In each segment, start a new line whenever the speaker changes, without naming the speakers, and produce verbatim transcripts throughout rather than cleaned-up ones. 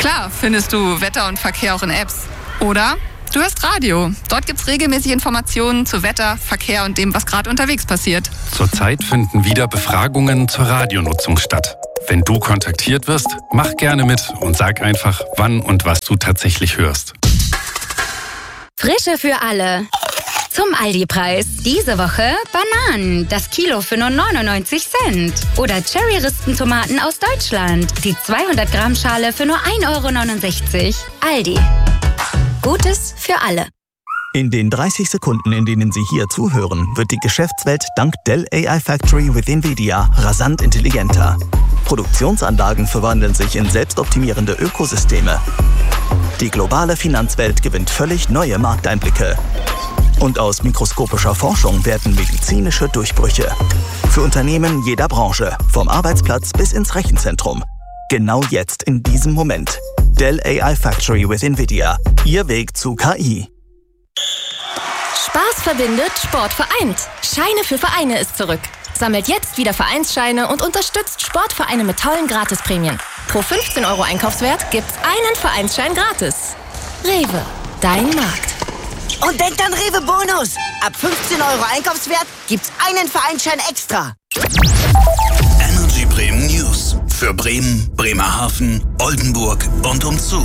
Klar findest du Wetter und Verkehr auch in Apps. Oder du hörst Radio. Dort gibt's regelmäßig Informationen zu Wetter, Verkehr und dem, was gerade unterwegs passiert.
Zurzeit finden wieder Befragungen zur Radionutzung statt. Wenn du kontaktiert wirst, mach gerne mit und sag einfach, wann und was du tatsächlich hörst.
Frische für alle. Zum Aldi-Preis. Diese Woche Bananen, das Kilo für nur neunundneunzig Cent. Oder Cherry-Rispentomaten aus Deutschland, die zweihundert Gramm Schale für nur ein Euro neunundsechzig. Aldi. Gutes für alle.
In den dreißig Sekunden, in denen Sie hier zuhören, wird die Geschäftswelt dank Dell A I Factory with NVIDIA rasant intelligenter. Produktionsanlagen verwandeln sich in selbstoptimierende Ökosysteme. Die globale Finanzwelt gewinnt völlig neue Markteinblicke. Und aus mikroskopischer Forschung werden medizinische Durchbrüche. Für Unternehmen jeder Branche, vom Arbeitsplatz bis ins Rechenzentrum. Genau jetzt, in diesem Moment. Dell A I Factory with NVIDIA. Ihr Weg zu K I.
Spaß verbindet, Sport vereint. Scheine für Vereine ist zurück. Sammelt jetzt wieder Vereinsscheine und unterstützt Sportvereine mit tollen Gratisprämien. Pro fünfzehn Euro Einkaufswert gibt's einen Vereinsschein gratis. Rewe, dein Markt.
Und denkt an Rewe Bonus. Ab fünfzehn Euro Einkaufswert gibt's einen Vereinsschein extra.
Energy Bremen News. Für Bremen, Bremerhaven, Oldenburg und umzu.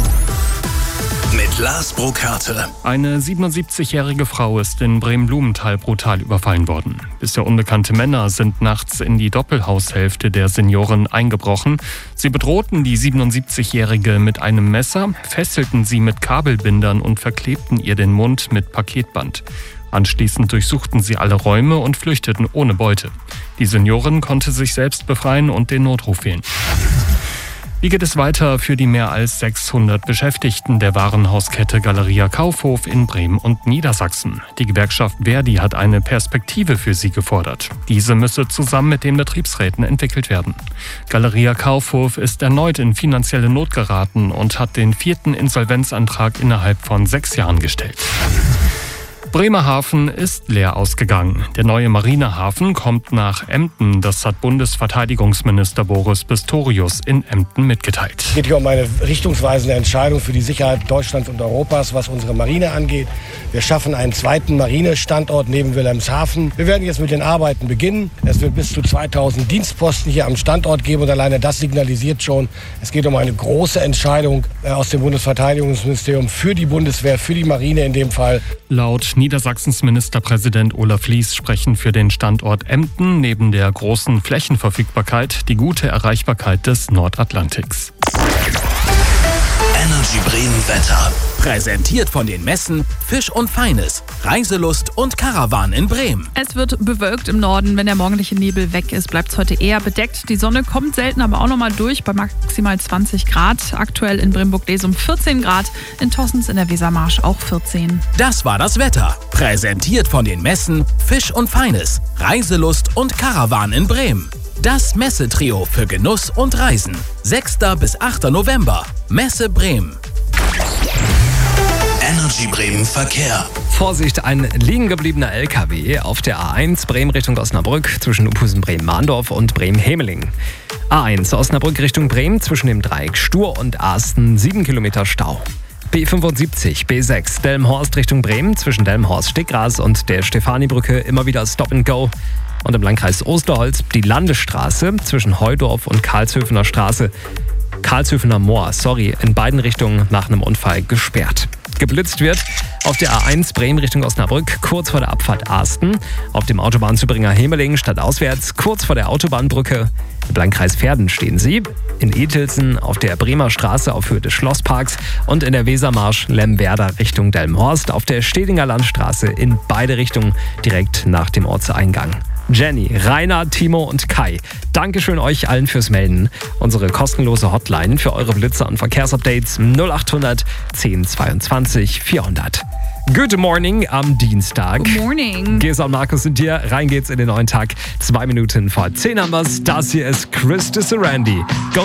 Mit Lars Brokarte.
Eine siebenundsiebzigjährige Frau ist in Bremen-Blumenthal brutal überfallen worden. Bisher unbekannte Männer sind nachts in die Doppelhaushälfte der Seniorin eingebrochen. Sie bedrohten die siebenundsiebzigjährige mit einem Messer, fesselten sie mit Kabelbindern und verklebten ihr den Mund mit Paketband. Anschließend durchsuchten sie alle Räume und flüchteten ohne Beute. Die Seniorin konnte sich selbst befreien und den Notruf wählen. Wie geht es weiter für die mehr als sechshundert Beschäftigten der Warenhauskette Galeria Kaufhof in Bremen und Niedersachsen? Die Gewerkschaft Verdi hat eine Perspektive für sie gefordert. Diese müsse zusammen mit den Betriebsräten entwickelt werden. Galeria Kaufhof ist erneut in finanzielle Not geraten und hat den vierten Insolvenzantrag innerhalb von sechs Jahren gestellt. Bremerhaven ist leer ausgegangen. Der neue Marinehafen kommt nach Emden. Das hat Bundesverteidigungsminister Boris Pistorius in Emden mitgeteilt.
Es geht hier um eine richtungsweisende Entscheidung für die Sicherheit Deutschlands und Europas, was unsere Marine angeht. Wir schaffen einen zweiten Marinestandort neben Wilhelmshaven. Wir werden jetzt mit den Arbeiten beginnen. Es wird bis zu zweitausend Dienstposten hier am Standort geben und alleine das signalisiert schon, es geht um eine große Entscheidung aus dem Bundesverteidigungsministerium für die Bundeswehr, für die Marine in dem Fall.
Laut Niedersachsens Ministerpräsident Olaf Lies sprechen für den Standort Emden neben der großen Flächenverfügbarkeit die gute Erreichbarkeit des Nordatlantiks.
Energy Bremen Wetter. Präsentiert von den Messen Fisch und Feines, Reiselust und Karawan in Bremen.
Es wird bewölkt im Norden. Wenn der morgendliche Nebel weg ist, bleibt es heute eher bedeckt. Die Sonne kommt selten, aber auch noch mal durch bei maximal zwanzig Grad. Aktuell in Bremen-Burg-Lesum vierzehn Grad, in Tossens in der Wesermarsch auch vierzehn.
Das war das Wetter. Präsentiert von den Messen Fisch und Feines, Reiselust und Karawan in Bremen. Das Messetrio für Genuss und Reisen. sechster bis achter November. Messe Bremen. Energy Bremen Verkehr.
Vorsicht, ein liegen gebliebener L K W auf der A eins Bremen Richtung Osnabrück zwischen Uphusen-Bremen-Mahndorf und Bremen-Hemeling. A eins Osnabrück Richtung Bremen zwischen dem Dreieck Stur und Asten, sieben Kilometer Stau. B fünfundsiebzig, B sechs Delmenhorst Richtung Bremen zwischen Delmenhorst-Stickgras und der Stefanibrücke immer wieder Stop and Go. Und im Landkreis Osterholz die Landesstraße zwischen Heudorf und Karlshöfener Straße, Karlshöfener Moor, sorry, in beiden Richtungen nach einem Unfall gesperrt. Geblitzt wird auf der A eins Bremen Richtung Osnabrück, kurz vor der Abfahrt Asten, auf dem Autobahnzubringer Hemeling stadtauswärts, kurz vor der Autobahnbrücke. Im Landkreis Verden stehen sie, in Etelsen auf der Bremer Straße auf Höhe des Schlossparks und in der Wesermarsch Lemwerder Richtung Delmenhorst auf der Stedinger Landstraße in beide Richtungen direkt nach dem Ortseingang. Jenny, Rainer, Timo und Kai, Dankeschön euch allen fürs Melden. Unsere kostenlose Hotline für eure Blitzer und Verkehrsupdates null achthundert zehn zweiundzwanzig vierhundert. Good morning am Dienstag.
Good morning.
Gesa und Markus sind hier. Rein geht's in den neuen Tag. Zwei Minuten vor zehn haben wir's. Das hier ist Chris de Sarandi. Go